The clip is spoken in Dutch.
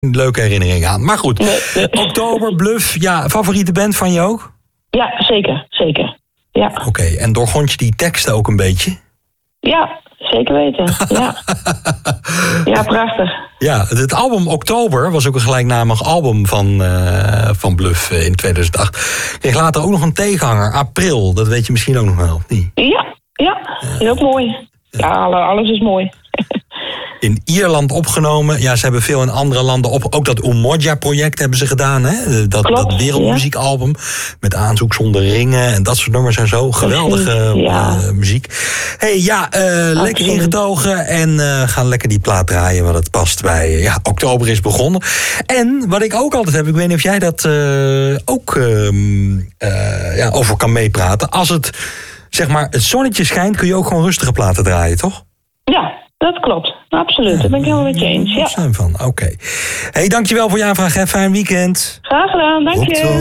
leuke herinnering aan. Maar goed, Oktober, Bluff, ja, favoriete band van je ook? Ja, zeker. Ja. Oké, en doorgrond je die teksten ook een beetje? Ja, zeker weten. Ja, ja, prachtig. Ja, het album Oktober was ook een gelijknamig album van Bluff in 2008. Kreeg later ook nog een tegenhanger, April. Dat weet je misschien ook nog wel, of niet? Ja, is ook mooi. Ja, alles is mooi. In Ierland opgenomen. Ja, ze hebben veel in andere landen op. Ook dat Umoja-project hebben ze gedaan. Hè? Dat wereldmuziekalbum. Met Aanzoek zonder ringen. En dat soort nummers en zo. Geweldige muziek. Lekker ingetogen. En gaan lekker die plaat draaien. Want het past bij... oktober is begonnen. En wat ik ook altijd heb. Ik weet niet of jij dat over kan meepraten. Als het, zeg maar, het zonnetje schijnt. Kun je ook gewoon rustige platen draaien, toch? Ja, dat klopt. Absoluut, dat ben ik helemaal met je eens. Ja. Oké. Hey, dankjewel voor je aanvraag. Fijn weekend. Graag gedaan, dank je.